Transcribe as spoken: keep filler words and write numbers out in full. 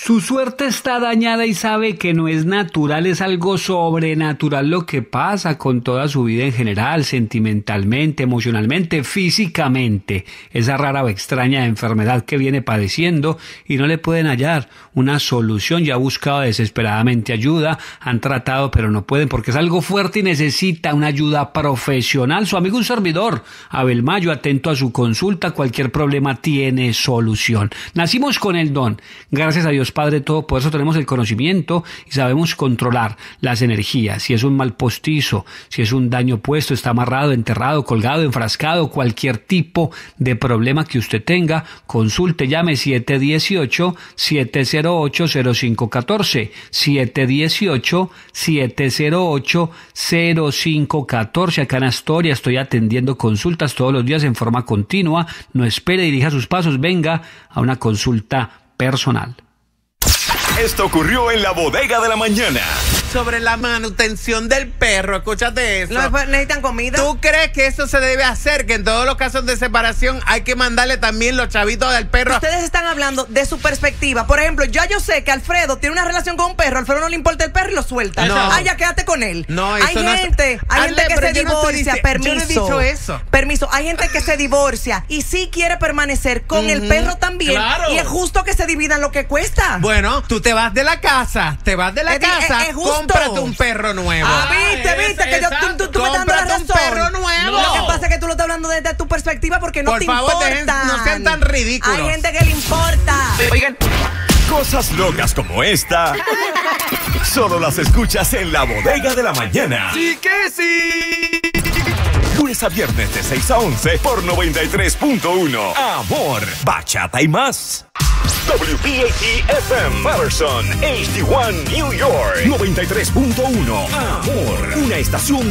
Su suerte está dañada y sabe que no es natural, es algo sobrenatural lo que pasa con toda su vida en general, sentimentalmente, emocionalmente, físicamente. Esa rara o extraña enfermedad que viene padeciendo y no le pueden hallar una solución. Ya ha buscado desesperadamente ayuda, han tratado pero no pueden porque es algo fuerte y necesita una ayuda profesional. Su amigo un servidor, Abel Mayo, atento a su consulta, cualquier problema tiene solución. Nacimos con el don, gracias a Dios Padre todo, por eso tenemos el conocimiento y sabemos controlar las energías. Si es un mal postizo, si es un daño puesto, está amarrado, enterrado, colgado, enfrascado, cualquier tipo de problema que usted tenga, consulte, llame siete uno ocho, siete cero ocho, cero cinco uno cuatro, siete uno ocho, siete cero ocho, cero cinco uno cuatro. Acá en Astoria estoy atendiendo consultas todos los días en forma continua. No espere, dirija sus pasos, venga a una consulta personal. Esto ocurrió en la bodega de la mañana. Sobre la manutención del perro, escúchate eso. ¿No necesitan comida? ¿Tú crees que eso se debe hacer? Que en todos los casos de separación hay que mandarle también los chavitos del perro. Ustedes están hablando de su perspectiva. Por ejemplo, ya yo sé que Alfredo tiene una relación con un perro, Alfredo no le importa el perro y lo suelta. No. Ah, ya quédate con él. No, eso hay no gente, es... hay Hazle, gente que pero se yo no estoy divorcia, dici- permiso. Yo no he dicho eso. Permiso, hay gente que se divorcia y sí quiere permanecer con uh-huh. el perro también. Claro. Y es justo que se dividan lo que cuesta. Bueno, tú te vas de la casa, te vas de la es, casa, es, es justo. Cómprate un perro nuevo. Ah, viste, viste, que yo, tú, tú, tú me estás dando la razón. Un perro nuevo. Lo que pasa es que tú lo estás hablando desde tu perspectiva porque no Por te favor, importa. Dejen, no sean tan ridículos. Hay gente que le importa. Oigan, cosas locas como esta solo las escuchas en la bodega de la mañana. Sí que sí. Lunes a viernes de seis a once por noventa y tres punto uno. Amor, bachata y más. W P A T F M Patterson, H D uno New York, noventa y tres punto uno. Amor, una estación